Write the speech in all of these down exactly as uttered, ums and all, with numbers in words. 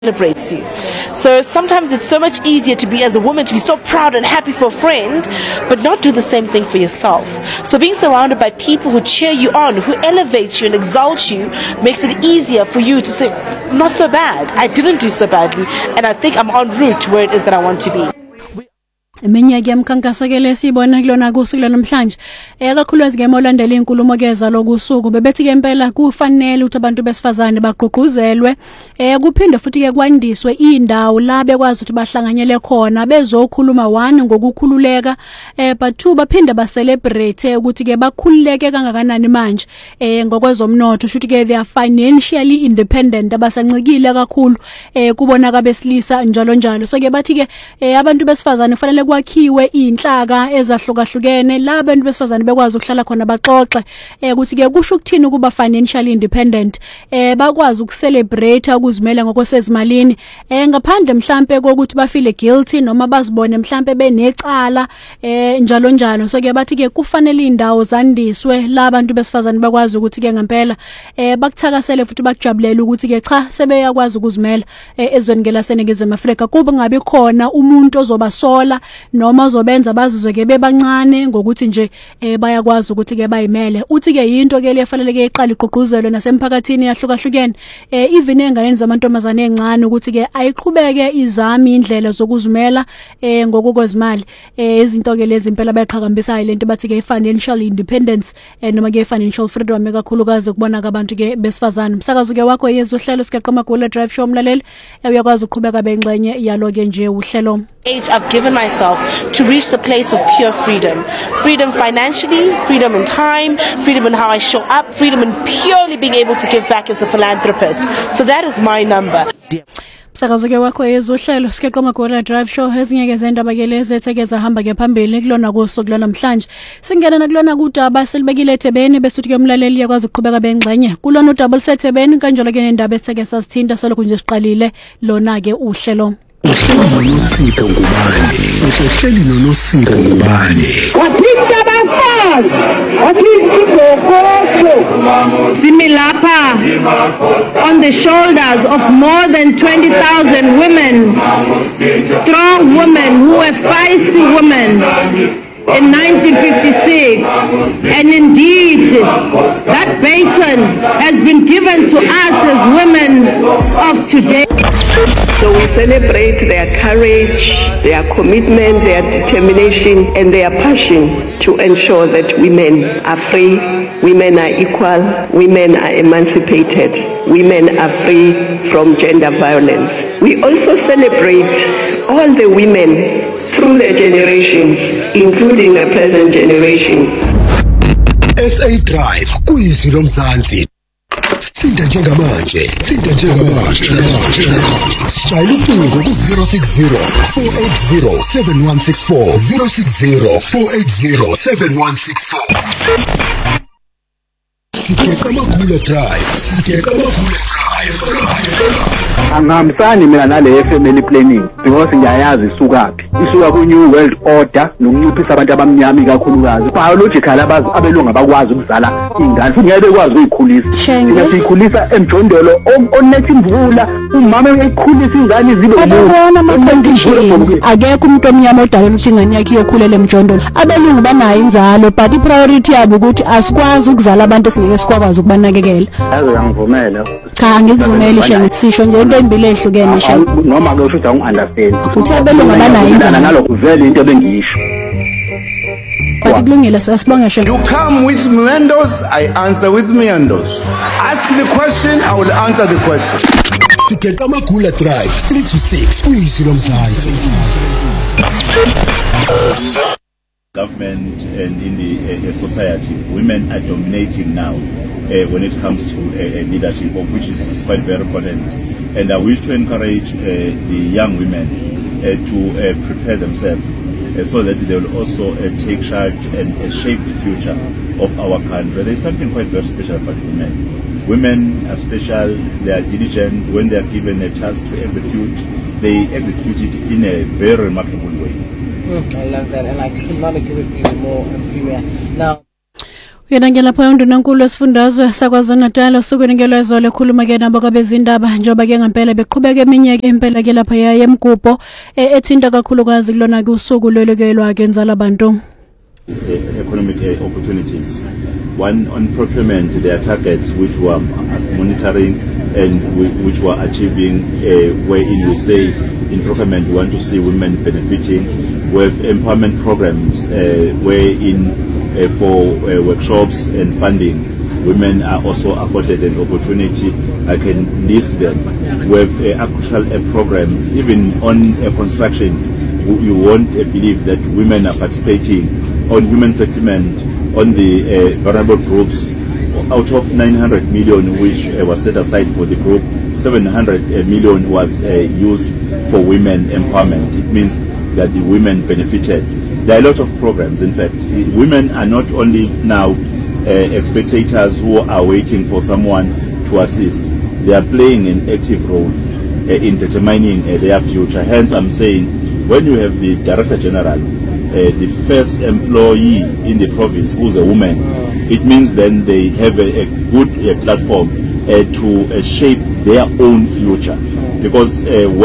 celebrates you. So sometimes it's so much easier to be, as a woman, to be so proud and happy for a friend, but not do the same thing for yourself. So being surrounded by people who cheer you on, who elevate you and exalt you, makes it easier for you to say, not so bad, I didn't do so badly, and I think I'm en route to where it is that I want to be. Eminyaka yemkhankaso ke lesibona kulona kusuku namhlanje ekakhulukazi ke molandela inkulumo keza lokusuku bebethi ke impela kufanele ukuthi abantu besifazane bagqugquzelwe eh kuphinde futhi ke kwandiswe indawo la bekwazi ukuthi bahlanganyele khona bezokhuluma one ngokukhululeka eh but two baphinde ba celebrate ukuthi ke bakhululeke kangakanani manje eh ngokwezomnotho futhi ke they are financially independent abasancikile kakhulu eh kubona kabesilisa njalo njalo so ke bathi ke eh abantu besifazane kufanele kwakhiwe inhlaka ezahlukahlukene la abantu besifazane bekwazi ukuhlala khona baxoxe eh ukuthi ke kusho ukuthini kuba financially independent eh bakwazi ukucelebrate ukuzimela ngokwesezimalini eh ngaphandle mhlambe kokuthi ba feel guilty noma bazibone mhlambe benecala eh njalo njalo so ke bathi ke kufanele indawo zandiswe la abantu besifazane bakwazi ukuthi ke ngempela eh bakuthakasele futhi bakujabulele ukuthi ke cha sebeyakwazi ukuzimela ezweni ke laseNingizimu Afrika kuba ngabe khona umuntu ozobasola noma zobenza bazizwe ke bebancane ngokuthi nje eh bayakwazi ukuthi ke bayimele uthi ke into ke lefanele ke iqala igqugquzelwe nasemphakathini yahlukahlukene eh even enganeni zamantombazane encane ukuthi ke ayiqhubeke izami indlela zokuzimela eh ngokukozimali eh izinto ke lezi impela bayaqhakambisayo lento bathi ke financial independence eh noma ke financial freedom ekakhulukazi kubona abantu ke besifazane umsakazo ke wakho yezohlelo sikaqama Gula Drive Show umlaleli uyakwazi ukuqhubeka bengxenye yalo ke nje uhlelo age I've given myself to reach the place of pure freedom. Freedom financially, freedom in time, freedom in how I show up, freedom in purely being able to give back as a philanthropist. So that is my number. Sakazo ke wakho yezohlelo sikaqoma Gula Drive Show ezingeke zendaba ke lezi ethekeza hamba ke phambili kulona kusuku namhlanje singena nakulona kudaba selibekile eThebeni bese uthi ke umlaleli yakwazi ukuqhubeka bengxenye kulona udouble setHebeni kanjalo ke nendaba eseke sasithinta selokhu nje siqalile lona ke uhlelo unosipho ngubani uhleli nonosipho ngubani wathinta abafazi wathinta igokotho similapha on the shoulders of more than twenty thousand women, strong women who were feisty women in nineteen fifty-six, and indeed that baton has been given to us as women of today. So we celebrate their courage, their commitment, their determination, and their passion to ensure that women are free, women are equal, women are emancipated, women are free from gender violence. We also celebrate all the women through their generations, including the present generation. S A Drive kuyizilo mzansi. Sithinta njengamanje, sithinta njengamanje. Shayela ucingo ku zero six zero four eight zero seven one six four zero six zero four eight zero seven one six four. Sikaqama Gula Drive, sikaqama Gula Drive. Angihambisani mina nale family planning because ngiyayazi isukaphi isuka ku new world order nokunciphisa abantu abamnyama kakhulukazi biological abazi abelunga bakwazi ukuzala ingane futhi ngeke bekwazi ukuyikhulisa ngiyasikhulisa emjondolo onethi imvula umama uyikhulisa ingane zibe umuntu akekho umuntu omnyama odala ukuthi ingane yakhe iyokhulela emjondolo abelungu banayo inzalo but ipriority yabo ukuthi asikwazi ukuzala abantu esingeke sikwazi ukubanakekela yazi angivumela cha ngikuvumela shengisisho nje into embili ehlukene sha noma ke usho ungunderstand uthi abelungu banayo inzalo nalokho vele into bengiyisho Kulungile sasibonga sha You come with memendos, I answer with memendos. Ask the question, I will answer the question. Sikaqama Gula Drive three to six kuyizilo mzansi. Government and in the uh, society, women are dominating now uh, when it comes to uh, leadership, of which is, is quite very important. And I wish to encourage uh, the young women uh, to uh, prepare themselves uh, so that they will also uh, take charge and uh, shape the future of our country. There is something quite very special about women. Women are special, they are diligent. When they are given a task to execute, they execute it in a very remarkable way. Mm, I love that, and I could not agree with you more, Premier. Now, Yena ngelapha undunankulu wesifundazwe saKwaZulu-Natal osukwini ngelwezolo ekhuluma ke nabo kwabezindaba njoba ke ngempela beqhubeka eminyaka impela ke lapha yaye emgubho ethinta kakhulukazi kulona ke usuku lelekelwa ke enzala abantu. Economic opportunities. One on procurement, there are targets which were monitoring and which were achieving, uh, wherein we say in procurement we want to see women benefiting. We have empowerment programs uh, wherein uh, for uh, workshops and funding, women are also afforded an opportunity. I can list them. We have uh, actual uh, programs, even on uh, construction. You won't uh, believe that women are participating on human settlement, on the uh, vulnerable groups. Out of nine hundred million which uh, was set aside for the group, seven hundred million was uh, used for women empowerment. It means that the women benefited. There are a lot of programs, in fact. Women are not only now uh, spectators who are waiting for someone to assist. They are playing an active role uh, in determining uh, their future. Hence, I'm saying, when you have the Director General, Uh, the first employee in the province who's a woman, it means then they have a, a good uh, platform uh, to uh, shape their own future, because uh,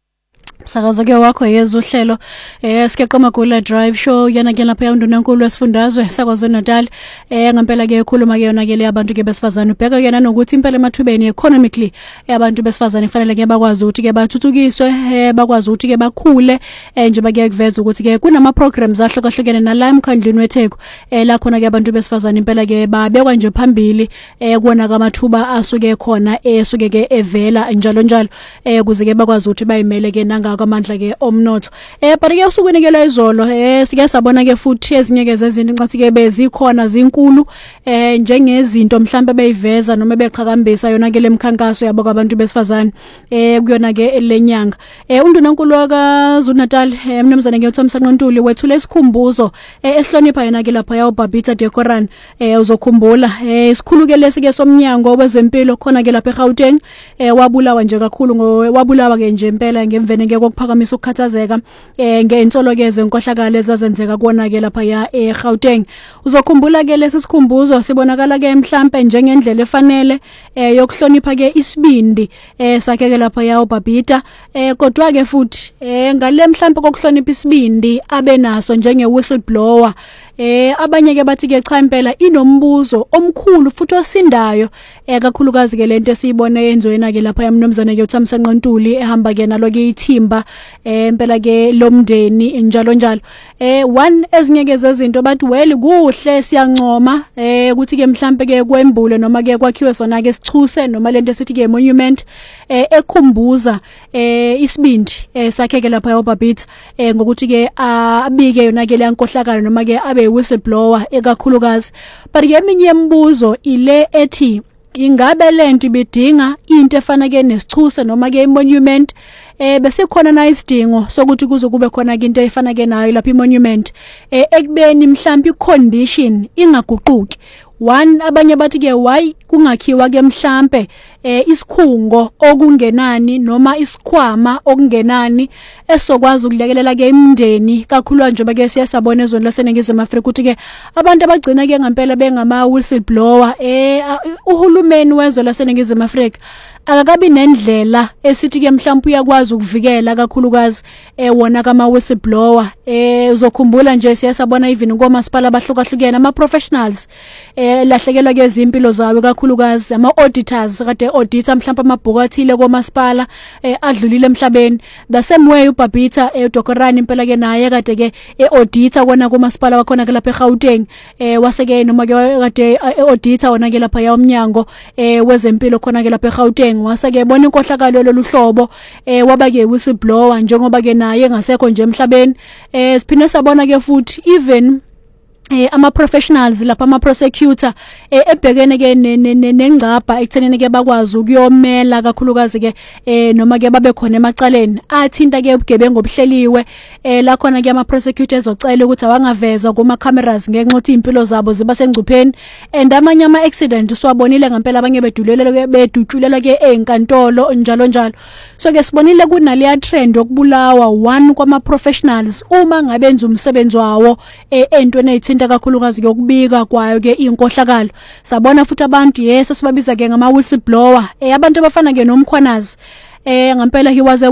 sakaza ke wakho yezuhlelo eh sike qoma kula drive show yana ke lapha undunankulu wesifundazwe saKwaZulu-Natal eh ngempela ke ekhuluma ke yona ke le abantu ke besifazane ubheka yena nokuthi impela emathubeni economically abantu besifazane kufanele ke bakwazi ukuthi ke bathuthukiswe eh bakwazi ukuthi ke bakhule eh njengoba ke kuveza ukuthi ke kunama programs ahlukahlukene nala emkhandlini weTheku eh la khona ke abantu besifazane impela ke babekwa nje phambili eh kuona kamathuba asuke khona esuke ke evela njalo njalo eh kuze ke bakwazi ukuthi bayimele ke nanga kwamandla ke omnotho eh but ke usukwini ke la izolo eh sike sabona ke futhi ezinye ke zezinto incathi ke bezikhona zinkulu eh njengezinto mhlambe beyiveza noma beqhakambisa yona ke lemkhankaso yabo kwabantu besifazane eh kuyona ke lenyanga eh undunankulu waKwaZulu-Natal eh mnumzane ke uThomsa Nqontuli wethule isikhumbuzo eh ehlonipha yona ke lapha yawo Babita Dekoran eh uzokhumbula eh isikhulu ke lesike somnyango wezempilo khona ke lapha eGauteng eh wabulawa nje kakhulu ngowabulawa ke nje impela ngemvene ke kokuphakamisa ukukhathazeka eh ngeentsholokeze enkohlakala ezazenzeka kuona ke lapha ya eGauteng. Uzokhumbula ke lesi sikhumbuzo sibonakala ke mhlambe njengendlela efanele eh yokuhlonipha ke isibindi eh sakhe ke lapha ya uBabita eh kodwa ke futhi eh ngale mhlambe kokuhlonipha isibindi abenaso njenge whistleblower eh abanye ke bathi ke cha impela inombuzo omkhulu futhi osindayo eh kakhulukazi ke lento esiyibone yenziwena ke lapha yamnumzane ke uThamsa Nqontuli ehamba ke nalo ke ithimba eh impela ke lomndeni njalo njalo eh one ezinye ke zezinto bathi well kuhle siyancoma eh ukuthi ke mhlambe ke kwembule noma ke kwakhiwe sona ke sichuse noma lento esithi ke monument eh ekhumbuza eh isibindi eh sakhe ke lapha yoBabita eh ngokuthi ke abike yona ke lenkohlakala noma ke abe whistleblower ekakhulukazi. But ke eminye imibuzo ile ethi ingabe lento ibidinga into efana ke nesichuse noma ke monument eh bese khona na isidingo sokuthi kuzokube khona ke into efana ke nayo lapha imonument eh ekubeni mhlambi icondition ingaguquki. One abanye bathi ke why kungakhiwa ke mhlambe eh isikhungo okungenani noma isikhwama okungenani esokwazi ukulekelela ke imindeni kakhulu njengoba ke siyasabona ezweni laseNingizimu Afrika ukuthi ke abantu abagcina ke ngempela bengama whistleblower eh uhulumeni wezwe laseNingizimu Afrika akakabi nendlela esithi ke mhlawumbe uyakwazi ukuvikela kakhulukazi eh wona kama whistleblower eh uzokhumbula nje siyasabona even ngomasipala abahlukahlukene ama professionals eh lahlekelwa ke izimpilo zawo kakhulukazi ama auditors kade auditor mhlawumbe amabhuku athile komasipala eh adlulile emhlabeni the same way uBabita eh Dekoran impela ke naye kade ke eauditor kona komasipala wakhona ke lapha eGauteng eh waseke noma ke kade auditor wona ke lapha yomnyango eh wezempilo khona ke lapha eGauteng wasake bona inkohlakalo loluhlobo eh waba ke whistleblower njengoba ke naye ngasekho nje emhlabeni eh siphinde sabona ke futhi even eh ama professionals lapha ama prosecutor eh ebhekene ke nengcapha ekuthenene ke bakwazi ukuyomela kakhulukazi ke eh noma ke babe khona emacaleni athinta ke ubugebengu obuhleliwe eh la khona ke ama prosecutors ocela ukuthi awangavezwa kuma cameras ngenxa ukuthi impilo zabo ziba sengcupheni and amanye ama accident siwabonile ngempela abanye bedulelele ke bedutshulelwa ke enkantolo njalo njalo. So ke sibonile kunale trend yokubulawa one kwama professionals uma ngabenza umsebenzi wawo eh entweni ethinta sithinta kakhulukazi ke ukubika kwayo ke inkohlakalo. Sabona futhi abantu yes sibabiza ke ngama whistleblower eh abantu abafana ke nomkhwanazi eh ngempela he was a